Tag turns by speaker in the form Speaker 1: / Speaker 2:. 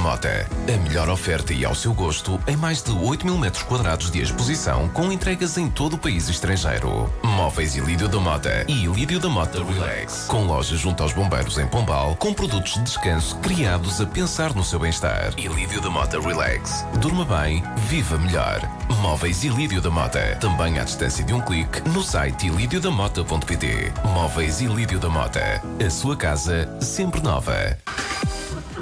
Speaker 1: Mota. A melhor oferta e ao seu gosto em mais de 8.000 metros quadrados de exposição com entregas em todo o país e estrangeiro. Móveis Ilídio da Mota e Ilídio da Mota Relax. Com lojas junto aos bombeiros em Pombal, com produtos de descanso criados a pensar no seu bem-estar. Ilídio da Mota Relax. Durma bem, viva melhor. Móveis Ilídio da Mota. Também à distância de um clique no site ilidiodamota.pt. Móveis Ilídio da Mota. A sua casa sempre nova.